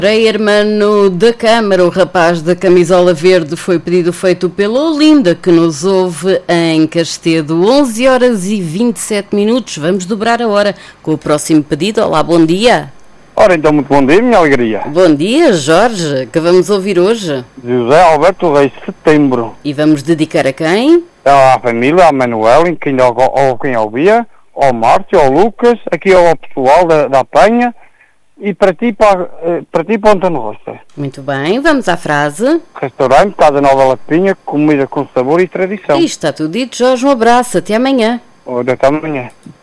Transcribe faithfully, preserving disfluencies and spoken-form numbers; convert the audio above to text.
Para Hermano da Câmara, o rapaz da camisola verde, foi pedido feito pela Olinda, que nos ouve em Castedo, onze horas e vinte e sete minutos. Vamos dobrar a hora com o próximo pedido. Olá, bom dia. Ora, então, muito bom dia, minha alegria. Bom dia, Jorge, que vamos ouvir hoje? José Alberto Reis, Setembro. E vamos dedicar a quem? À família, ao Manuel, em quem, ao, ao, quem ouvia, ao Márcio, ao Lucas, aqui ao pessoal da, da Penha, e para ti, para, para ti, para Antônio Rocha. Muito bem, vamos à frase. Restaurante, Casa Nova Lapinha, comida com sabor e tradição. E está tudo dito, Jorge, um abraço, até amanhã. Ora, até amanhã.